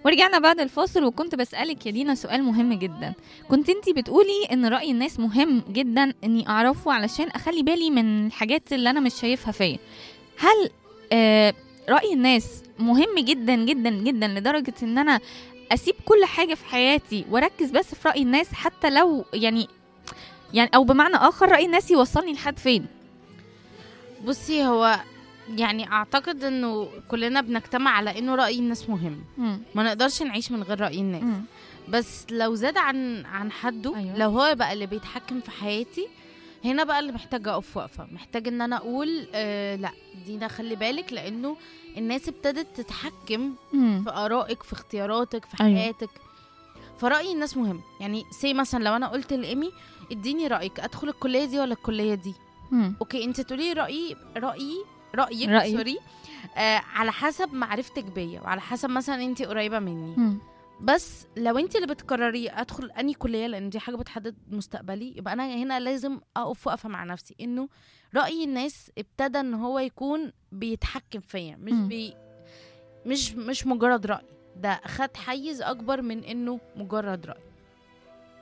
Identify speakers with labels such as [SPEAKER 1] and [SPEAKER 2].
[SPEAKER 1] ورجعنا بعد الفاصل، وكنت بسألك يا دينا سؤال مهم جدا. كنت انتي بتقولي ان رأي الناس مهم جدا اني اعرفه علشان اخلي بالي من الحاجات اللي انا مش شايفها فيا. هل رأي الناس مهم جدا جدا جدا لدرجة ان انا اسيب كل حاجة في حياتي واركز بس في رأي الناس، حتى لو يعني او بمعنى اخر رأي الناس يوصلني لحد فين؟
[SPEAKER 2] بصي، هو يعني اعتقد انه كلنا بنجتمع على انه رأي الناس مهم. ما نقدرش نعيش من غير رأي الناس. بس لو زاد عن حده،
[SPEAKER 1] أيوة.
[SPEAKER 2] لو هو بقى اللي بيتحكم في حياتي، هنا بقى اللي محتاجة اقف وقفة، محتاج ان انا اقول لا دينا خلي بالك، لانه الناس ابتدت تتحكم في آرائك، في اختياراتك، في حياتك. أيوة. فرأي الناس مهم. يعني مثلا لو انا قلت لإيمي اديني رأيك، ادخل الكلية دي ولا الكلية دي؟ اوكي، انت تقولي رأيك سوري، على حسب معرفتك بيا، وعلى حسب مثلا انت قريبة مني. بس لو انت اللي بتقرري ادخل اني كلية، لان دي حاجة بتحدد مستقبلي، يبقى انا هنا لازم اقف وقفة مع نفسي، انه رأي الناس ابتدى ان هو يكون بيتحكم فيا، مش مجرد رأي، ده خد حيز اكبر من انه مجرد رأي.